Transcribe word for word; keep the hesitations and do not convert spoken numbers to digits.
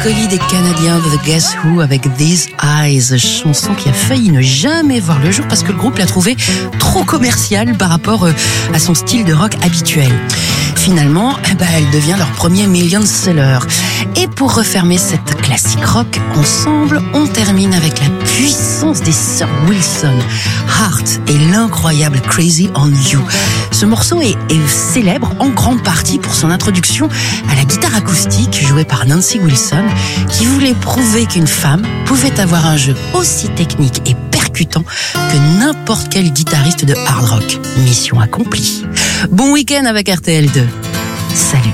mélancolie des Canadiens de The Guess Who avec These Eyes, chanson qui a failli ne jamais voir le jour parce que le groupe l'a trouvé trop commercial par rapport à son style de rock habituel. Finalement, bah, elle devient leur premier million seller. Et pour refermer cette classique rock ensemble, on termine avec la puissance des sœurs Wilson, Heart et l'incroyable Crazy on You. Ce morceau est, est célèbre en grande partie pour son introduction à la guitare acoustique jouée par Nancy Wilson, qui voulait prouver qu'une femme pouvait avoir un jeu aussi technique et percutant que n'importe quel guitariste de hard rock. Mission accomplie. Bon week-end avec R T L deux. Salut.